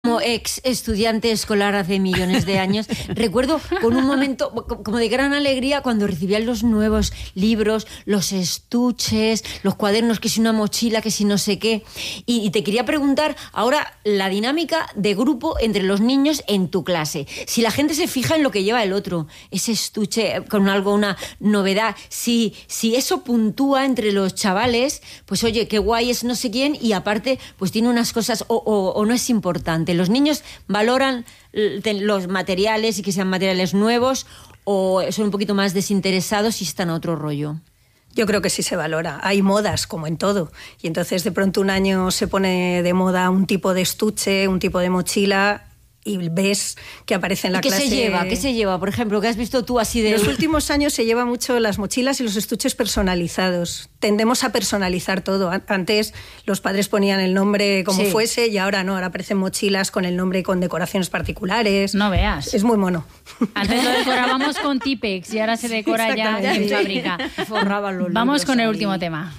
Como ex estudiante escolar hace millones de años, recuerdo con un momento como de gran alegría cuando recibían los nuevos libros, los estuches, los cuadernos, que si una mochila, que si no sé qué. Y te quería preguntar ahora la dinámica de grupo entre los niños en tu clase. Si la gente se fija en lo que lleva el otro, ese estuche con algo, una novedad, si eso puntúa entre los chavales, pues oye, qué guay es no sé quién, y aparte pues tiene unas cosas o no es importante. ¿Los niños valoran los materiales y que sean materiales nuevos o son un poquito más desinteresados y están a otro rollo? Yo creo que sí se valora. Hay modas, como en todo. Y entonces de pronto un año se pone de moda un tipo de estuche, un tipo de mochila, y ves que aparece en la clase. ¿Qué se lleva? Por ejemplo, ¿qué has visto tú así de...? En los últimos años se lleva mucho las mochilas y los estuches personalizados. Tendemos a personalizar todo. Antes los padres ponían el nombre como fuese y ahora no. Ahora aparecen mochilas con el nombre y con decoraciones particulares. No veas. Es muy mono. Antes lo decorábamos con Tipex y ahora se decora ya en fábrica. Vamos con el último tema.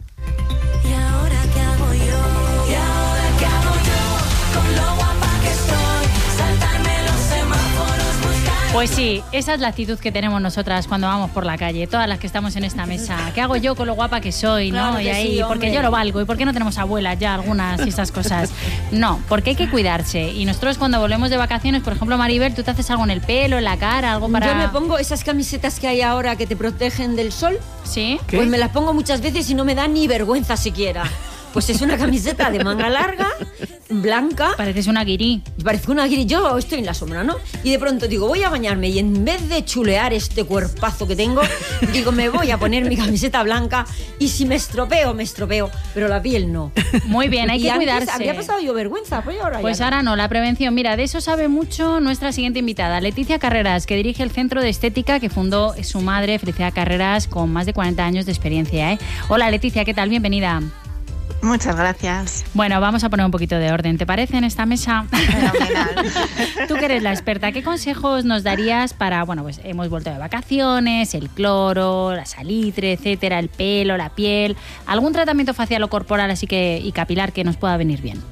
Pues sí, esa es la actitud que tenemos nosotras cuando vamos por la calle, todas las que estamos en esta mesa. ¿Qué hago yo con lo guapa que soy? Claro, ¿no? Y ahí, sí, porque yo lo valgo. ¿Y por qué no tenemos abuelas ya algunas y esas cosas? No, porque hay que cuidarse. Y nosotros cuando volvemos de vacaciones, por ejemplo, Maribel, ¿tú te haces algo en el pelo, en la cara, algo para...? Yo me pongo esas camisetas que hay ahora que te protegen del sol. ¿Sí? Pues me las pongo muchas veces y no me da ni vergüenza siquiera. Pues es una camiseta de manga larga, blanca. Pareces una guirí. Parezco una guirí. Yo estoy en la sombra, ¿no? Y de pronto digo, voy a bañarme y en vez de chulear este cuerpazo que tengo, digo, me voy a poner mi camiseta blanca y si me estropeo, pero la piel no. Muy bien, hay que cuidarse. Había pasado yo vergüenza, pues ahora no, la prevención. Mira, de eso sabe mucho nuestra siguiente invitada, Leticia Carreras, que dirige el Centro de Estética que fundó su madre, Felicidad Carreras, con más de 40 años de experiencia, ¿eh? Hola Leticia, ¿qué tal? Bienvenida. Muchas gracias. Bueno, vamos a poner un poquito de orden, ¿te parece, en esta mesa? Fenomenal. Tú que eres la experta, ¿qué consejos nos darías para, bueno, pues hemos vuelto de vacaciones, el cloro, la salitre, etcétera, el pelo, la piel, algún tratamiento facial o corporal así que y capilar que nos pueda venir bien?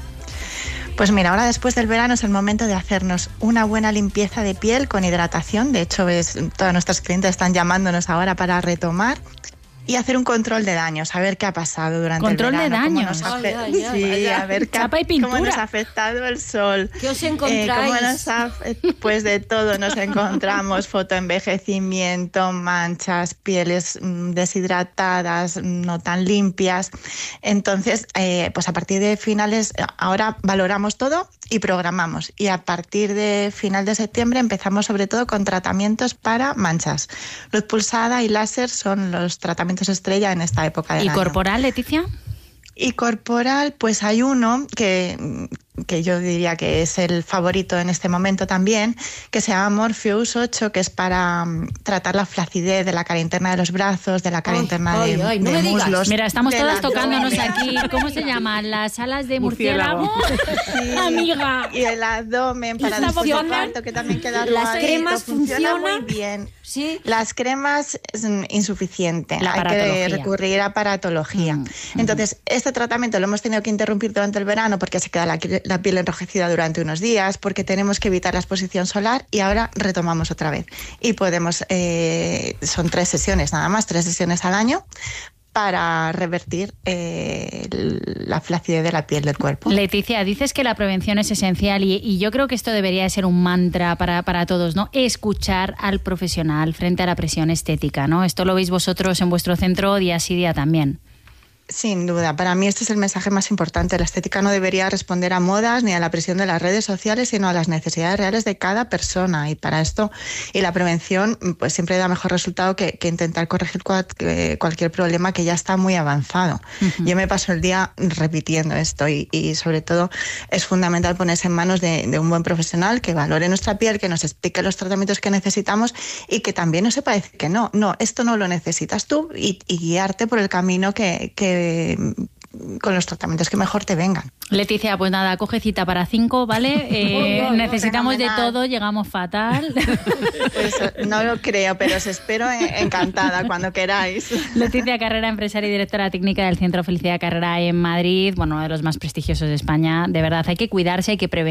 Pues mira, ahora después del verano es el momento de hacernos una buena limpieza de piel con hidratación. De hecho, todas nuestras clientes están llamándonos ahora para retomar. Y hacer un control de daños, saber qué ha pasado durante el verano. ¿Control de daños? Sí, a ver cómo nos ha afectado el sol. ¿Qué os encontráis? Pues de todo nos encontramos, fotoenvejecimiento, manchas, pieles deshidratadas, no tan limpias. Entonces, pues a partir de finales, ahora valoramos todo y programamos. Y a partir de final de septiembre empezamos sobre todo con tratamientos para manchas. Luz pulsada y láser son los tratamientos estrella en esta época del año. ¿Y corporal, Leticia? Y corporal, pues hay uno que yo diría que es el favorito en este momento también, que se llama Morpheus 8, que es para tratar la flacidez de la cara interna de los brazos, de la cara interna de muslos. Mira, estamos todas tocándonos aquí. ¿Cómo se llaman? ¿Las alas de murciélago? Sí. Amiga. Y el abdomen para el posparto, que también queda ¿Las cremas funcionan muy bien? Sí. Las cremas es insuficiente. Hay que recurrir a aparatología. Entonces, este tratamiento lo hemos tenido que interrumpir durante el verano porque se queda la piel enrojecida durante unos días, porque tenemos que evitar la exposición solar y ahora retomamos otra vez. Y podemos, son 3 sesiones nada más, 3 sesiones al año para revertir la flacidez de la piel del cuerpo. Leticia, dices que la prevención es esencial y yo creo que esto debería ser un mantra para todos, ¿no? Escuchar al profesional frente a la presión estética, ¿no? Esto lo veis vosotros en vuestro centro día sí día también. Sin duda, para mí este es el mensaje más importante. La estética no debería responder a modas ni a la presión de las redes sociales, sino a las necesidades reales de cada persona. Y para esto, y la prevención, pues siempre da mejor resultado que intentar corregir cualquier problema que ya está muy avanzado. Uh-huh. Yo me paso el día repitiendo esto y sobre todo es fundamental ponerse en manos de un buen profesional que valore nuestra piel, que nos explique los tratamientos que necesitamos y que también no sepa decir que no, esto no lo necesitas tú y guiarte por el camino que con los tratamientos que mejor te vengan. Leticia, pues nada, coge cita para 5, ¿vale? Necesitamos de todo, llegamos fatal. Pues no lo creo, pero os espero encantada cuando queráis. Leticia Carrera, empresaria y directora técnica del Centro Felicidad Carrera en Madrid, bueno, uno de los más prestigiosos de España. De verdad, hay que cuidarse, hay que prevenir.